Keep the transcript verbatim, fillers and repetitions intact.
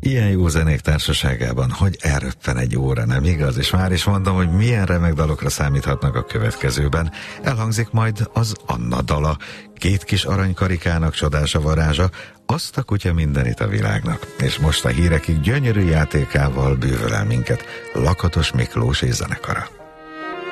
Ilyen jó zenék társaságában, hogy elröppen egy óra, nem igaz? És már is mondom, hogy milyen remek dalokra számíthatnak a következőben. Elhangzik majd az Anna dala, két kis aranykarikának csodása varázsa, azt a kutya mindenit a világnak. És most a hírekig gyönyörű játékával bűvöl el minket Lakatos Miklós és zenekara.